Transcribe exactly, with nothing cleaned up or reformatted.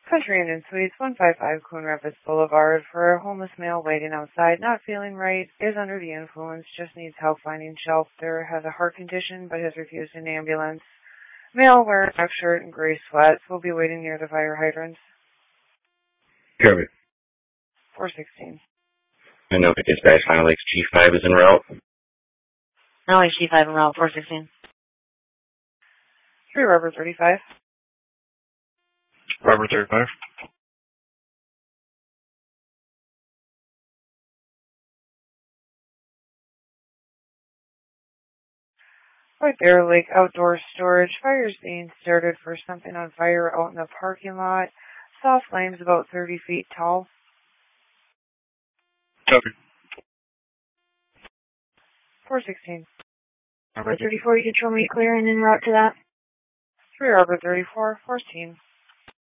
Country Inn and Suites, one five five Coon Rapids Boulevard, for a homeless male waiting outside, not feeling right, is under the influence, just needs help finding shelter, has a heart condition but has refused an ambulance. Male wearing a black shirt and gray sweats will be waiting near the fire hydrants. Kirby. four sixteen. I know dispatch Final Lakes G five is en route. Final Lakes G five en route, four sixteen. three Robert thirty-five. Robert thirty-five. White Bear Lake Outdoor Storage. Fire is being started for something on fire out in the parking lot. Saw flames about thirty feet tall. Copy. four sixteen. Robert thirty-four, you control me clear and en route to that. three Robert thirty-four, fourteen.